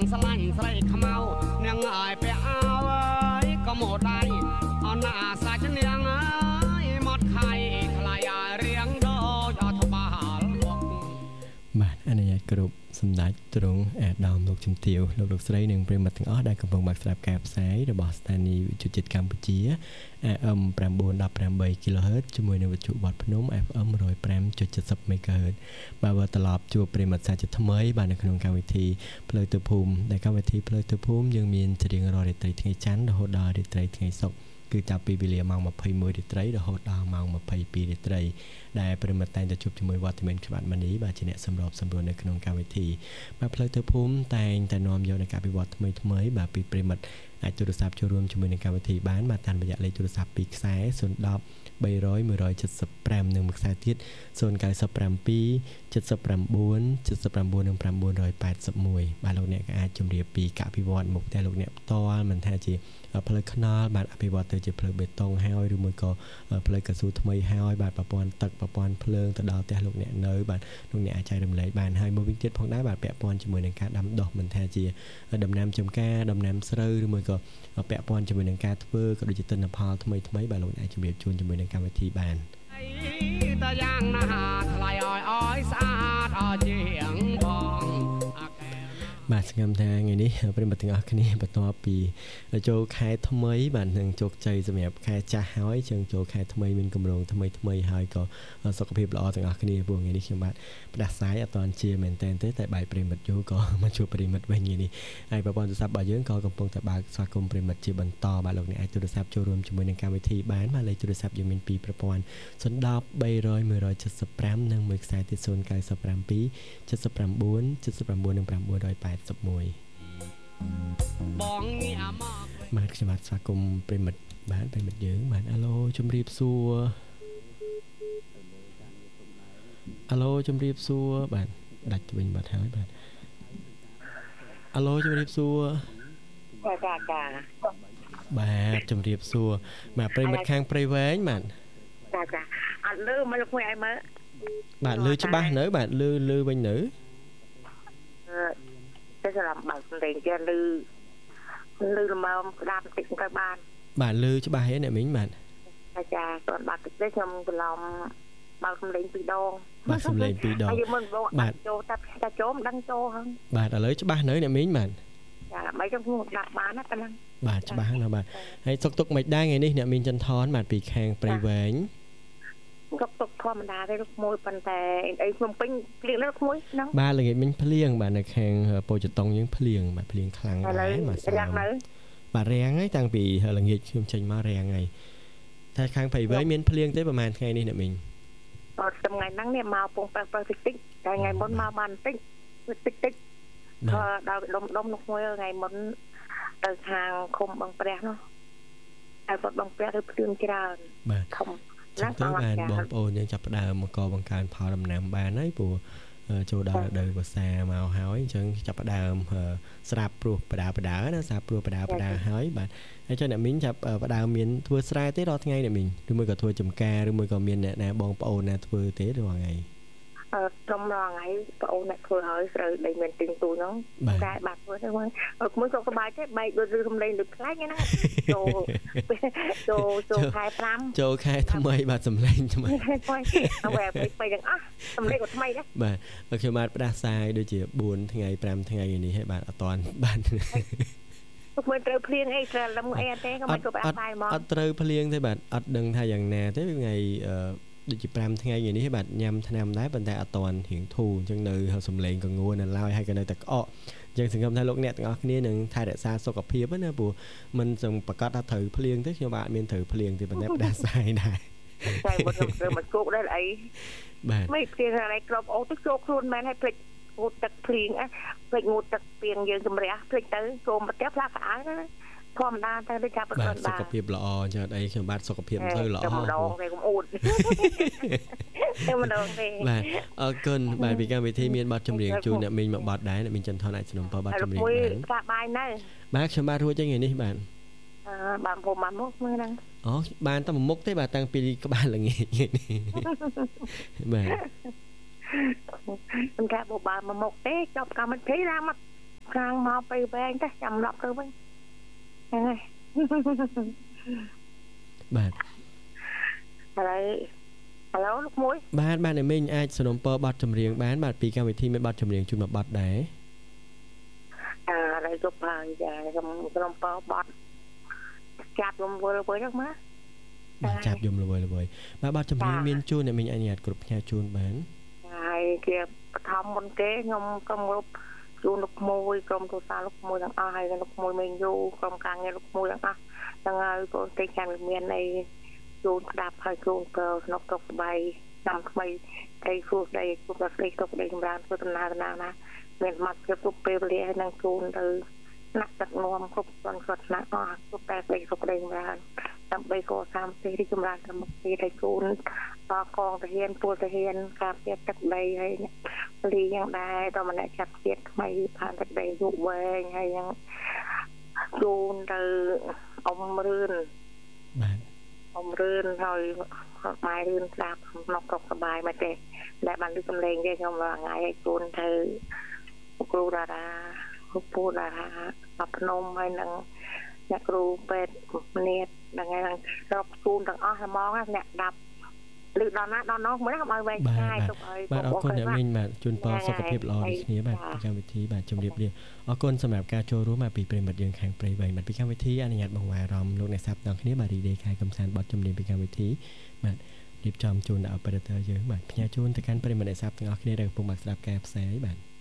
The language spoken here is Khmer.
ស្លាញ់ស្រីខ្មៅនាងអើយពាក់អាវអើយក៏មកដៃអនអាសាច់នាងអើយមកខៃខ្លាយឲ្យរៀងដូចអត់ត្បាល់មកបាទអនុញ្ញាតគ្រប់សម្ដេចទ្រង់អាដាមលោកជំទាវលោកស្រីនិងប្រិមត្តទាំងអស់ដែលកំពុងបានស្ដាប់ការផ្សាយរបស់ស្ថានីយ៍វិទ្យុជាតិកម្ពុជា AM 918 kHz ជាមួយនឹងវិទ្យុវត្តភ្នំ FM 105.70 MHz បាទត្រឡប់ជួបប្រិមត្តសាជាថ្មីបាទនៅក្នុងកម្មវិធីផ្លូវទៅភូមិដែលកម្មវិធីផ្លូវទៅភូមិយើងមានជារៀងរាល់រាត្រីថ្ងៃច័ន្ទរហូតដល់រាត្រីថ្ងៃសុក្រគឺចាប់ពីវេលាម៉ោង21រាត្រីរហូតដល់ម៉ោង22រាត្រីដែលប្រិមត្តតែងតែជួបជាមួយវត្តមានច្បាត់មនីបាទជាអ្នកសម្របសម្រួលនៅក្នុងកម្មវិធីបាទផ្លូវទៅភូមិតែងតែនាំយកនៅការវិវត្តថ្មីបាទពីប្រិមត្តអាចទូរស័ព្ទចូលរួមជាមួយនឹងកម្មវិធីបានបាទតាមរយៈលេខទូរស័ព្ទពីខ្សែ010 300 175និងមួយខ្សែទៀត097 79 79និង981បាទលោកអ្នកក៏អាចជម្រាបពីការវិវត្តមកតែលោកអ្នកផ្ទាល់មិនថាជាផ្លូវថ្នល់បាទអភិវឌ្ឍទៅជាផ្លូវបេតុងហើយឬមួយក៏ផ្លូវកស៊ូថ្មីហើយបាទប្រព័ន្ធទឹកប្រព័ន្ធភ្លើងទៅដល់ផ្ទះលោកអ្នកនៅបាទលោកអ្នកអាចចែករំលែកបានហើយមួយវិញទៀតផងដែរបាទពាក់ព័ន្ធជាមួយនឹងការដាំដុះមិនថាជាដំណាំចម្ការដំណាំស្រូវឬមួយក៏ពាក់ព័ន្ធជាមួយនឹងការធ្វើក៏ដូចជាទិន្នផលថ្មីបាទលោកអ្នកអាចជម្រាបជូនជាមួយនឹងកម្មវិធីបានតើយ៉ាងណាថ្លៃឲ្យស្អាតអត់ជាងបងបាទស្ងំថាថ្ងៃនេះប្រិមត្តទាំងអស់គ្នាបន្ទាប់ពីចូលខែថ្មីបាទនឹងជោគជ័យសម្រាប់ខែចាស់ហើយជាងចូលខែថ្មីមានកម្រងថ្មីហើយក៏សុខភាពល្អទាំងអស់គ្នាព្រោះថ្ងៃនេះខ្ញុំបាទផ្ដាសាយអត់តាន់ជាមែនតែបែកប្រិមត្តយូរក៏មកជួបប្រិមត្តវិញថ្ងៃនេះហើយប្រព័ន្ធទូរស័ព្ទរបស់យើងក៏កំពុងតែបើកស្វាគមន៍ប្រិមត្តជាបន្តបាទលោកអ្នកអាចទូរស័ព្ទចូលរួមជាមួយនឹងកម្មវិធីបានបាទលេខទូរស័ព្ទយើងមានពីរប្រព័ន្ធ010 300 175និងមួយខ្សែទៀត097 79 79និង981បងងាកមកបាទខ្ញុំបាទស្វាគមន៍ប្រិមិត្តបាទប្រិមិត្តយើងបាទអាឡូជំរាបសួរអាឡូជំរាបសួរបាទដាច់វិញបាត់ហើយបាទអាឡូជំរាបសួរចាបាទជំរាបសួរបាទប្រិមិត្តខាងព្រៃវែងបាទចាអត់លឺមកលោកមួយឲ្យមើលបាទលឺច្បាស់នៅបាទលឺវិញនៅតែសម្រាប់បើលេងចេះលឺល្មមស្ដាប់បន្តិចទៅបានបាទលឺច្បាស់ហេអ្នកមីងបាទចាគាត់បាត់តិចទេខ្ញុំច្រឡំបើសំលេង2ដងបាទសំលេង2ដងហើយមុនបងអត់ចូលតែចូលមិនដឹងចូលហ្នឹងបាទឥឡូវច្បាស់នៅអ្នកមីងបាទចាដើម្បីខ្ញុំដាក់បានណាប៉ុណ្ណឹងបាទច្បាស់ណាស់បាទហើយសុកទុកមិនដែរថ្ងៃនេះអ្នកមីងចន្ទថនបាទពីខាងព្រៃវែងទុកធម្មតាទេលោកមួយប៉ុន្តែអីខ្ញុំពេញភ្លៀងលោកមួយហ្នឹងបាទល្ងាចមិញភ្លៀងបាទនៅខាងពោចតុងយើងភ្លៀងបាទភ្លៀងខ្លាំងដែរបាទរាំងនៅបាទរាំងហើយតាំងពីល្ងាចខ្ញុំចេញមករាំងហើយតែខាងព្រៃវែងមានភ្លៀងទេប្រហែលថ្ងៃនេះអ្នកមីងអត់ថ្ងៃហ្នឹងនេះមកពងប៉ះតិចតែថ្ងៃមុនមកបានតិចដល់ដុំនោះមួយថ្ងៃមុនទៅខាងឃុំបឹងព្រះនោះហើយបឹងព្រះឬភ្លៀងច្រើនបាទធំណាស់បាទបងប្អូនយើងចាប់ផ្ដើមមកកបង្កើនផលដំណាំបានហើយព្រោះចូលដល់រដូវវស្សាមកហើយអញ្ចឹងចាប់ផ្ដើមស្រាប់ព្រោះបដាណាស្រាប់ព្រោះបដាហើយបាទហើយចុះអ្នកមីងចាប់ផ្ដើមមានធ្វើស្រែទេរាល់ថ្ងៃអ្នកមីងឬមួយក៏ធ្វើចំការឬមួយក៏មានអ្នកណាបងប្អូនណាធ្វើទេរាល់ថ្ងៃក្រុមរងថ្ងៃប្អូនអ្នកធ្វើហើយស្រូវដីមានទិញទូហ្នឹងតែបាត់ធ្វើទៅមួយសុខសប្បាយទេបែកដូចឬសំឡេងដូចខ្លាញ់ណាចូលខែ5 ចូលខែថ្មីបាទសំឡេងថ្មីហើយបែបទាំងអស់សំឡេងក៏ថ្មីដែរបាទខ្ញុំបាទផ្ដាសាយដូចជា4ថ្ងៃ5ថ្ងៃនេះហើយបាទអត់តាន់បានពុកមិនត្រូវភ្លៀងអីត្រូវលំអីទេក៏មិនក៏ផ្ដាសាយហ្មងអត់ត្រូវភ្លៀងទេបាទអត់ដឹងថាយ៉ាងណាទេថ្ងៃដូចជា5ថ្ងៃនេះបាទញ៉ាំថ្នាំដែរប៉ុន្តែអត់តាន់រៀងធូរអញ្ចឹងនៅសំឡេងក៏ងួននៅឡើយហើយក៏នៅតែក្អកអញ្ចឹងសង្ឃឹមថាលោកអ្នកទាំងអស់គ្នានឹងថែរក្សាសុខភាពណាព្រោះមិនសឹងប្រកាសថាត្រូវភ្លៀងទេខ្ញុំបាទមានត្រូវភ្លៀងទេប៉ុន្តែផ្ដាសាយដែរតែមុនខ្ញុំមកគោកដែរអីបាទមិនភ្លៀងอะไรក្របអូទៅជោគខ្លួនមែនឲ្យភ្លេចងូតទឹកភ្លៀងភ្លេចងូតទឹកពីងយើងជំរះភ្លេចទៅចូលមកផ្ទះផ្លាកក្អៅណាធម្មតាទៅដូចចាប់បានសុខភាពល្អអញ្ចឹងអីខ្ញុំបាទសុខភាពទៅល្អម្ដងតែកុំអួតតែម្ដងទេបាទអរគុណបាទពីកម្មវិធីមានបទចម្រៀងជូនអ្នកមីងមកបទដែរអ្នកមីងចន្ទថនអាចสนับสนุนបទចម្រៀងបានស្អាបាយនៅបាទខ្ញុំបាទរួចថ្ងៃនេះបាទបានពុំបានមកមើលហ្នឹងអូបានតែមុខទេបាទតាំងពីក្បាលល្ងាចនេះបាទមិនថាបបានមកមុខទេចប់កម្មវិធីឡើងមក càng mau bay về anh ta chậm lọc rồi bên này បាទ hello lúc muối បាទបាទអ្នកមីងអាចสนมពរបទចម្រៀងបានបាទពីកម្មវិធីមានបទចម្រៀងជូនមួយបទដែរ đây chụp hàng dài cầm bao bọt chặt lông vừa với nước má បាទចាប់យំល្វើយបាទបទចម្រៀងមានជូនអ្នកមីងអនុញ្ញាតគ្រប់ផ្ញើជូនបានហើយគេបឋមមុនគេខ្ញុំក្រុមរូបជូនលោកមួយក្រុមទូសាលោកមួយទាំងអស់ហើយលោកមួយមេយូក្រុមការងារលោកមួយទាំងអស់ទាំងហើយកូនទេចាំមានអីជូនស្ដាប់ហើយជូនទៅស្នុកទុកស្បៃតាមថ្មីអីគូស្ដីគូប្រស្ដីទុកដីសម្រាប់ធ្វើដំណើរណាមានមកគ្រប់ពេលវេលាហើយនឹងជូនទៅណាក់ទឹកនាំគ្រប់គាត់ណាស់អស់គ្រប់តែពេលទុកដីសម្រាប់ដើម្បីកសាងសេរីចម្រើនត្រឹមទីឲ្យជូនតកងទាហានពលទាហានការពារទឹកដីហើយលីយ៉ាងដែរតម្នាក់ចាប់ជាតិថ្មីผ่านទឹកដីយុវវែងហើយយ៉ាងជូនទៅអ៊ំរឿនបាទអ៊ំរឿនហើយម៉ែរឿនស្ដាប់ក្នុងកុកសบายមកទេដែលបានលើកសម្លេងគេខ្ញុំថ្ងៃឲ្យជូនទៅគ្រូតារាលោកពូតារាអភ្នំហើយនឹងអ្នកគ្រូពេទ្យនេះថ្ងៃហ្នឹងស្រុកជូនទាំងអស់ហ្មងអ្នកដាប់ឬដល់ណាដល់នោះមិនឲ្យវែងឆ្ងាយទុកឲ្យបាទអរគុណអ្នកមីងបាទជូនពរសុខភាពល្អដូចគ្នាបាទពីកម្មវិធីបាទជម្រាបលាអរគុណសម្រាប់ការចូលរួមមកពីប្រិមិត្តយើងខាងព្រៃវែងបាទពីកម្មវិធីអនុញ្ញាតបង្វែរអារម្មណ៍លោកអ្នកស្ដាប់ទាំងគ្នាបាទរីដេខែកំសាន្តបទចម្រៀងពីកម្មវិធីបាទរៀបចំជូនដល់ operator យើងបាទផ្ញើជូនទៅកាន់ប្រិមិត្តអ្នកស្ដាប់ទាំងអស់គ្នាដែលកំពុងស្ដាប់ការផ្សាយបាទ